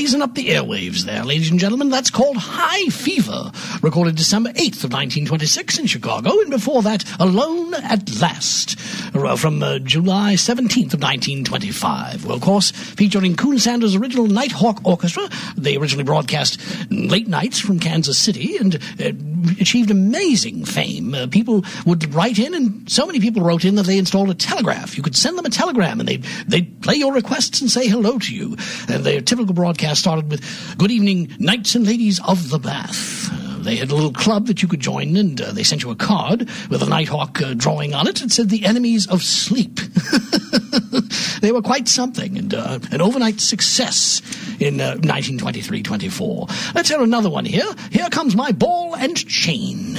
blazing up the airwaves there, ladies and gentlemen. That's called High Fever, recorded December 8th of 1926 in Chicago, and before that, Alone at Last, from July 17th of 1925. Well, of course, featuring Coon Sanders' original Nighthawk Orchestra. They originally broadcast late nights from Kansas City and achieved amazing fame. People would write in, and so many people wrote in that they installed a telegraph. You could send them a telegram, and they'd play your requests and say hello to you. And their typical broadcast started with, "Good evening, knights and ladies of the Bath." They had a little club that you could join, and they sent you a card with a Nighthawk drawing on it. It said, "The Enemies of Sleep." They were quite something, and an overnight success in 1923-24. Let's hear another one here. Here comes My Ball and Chain.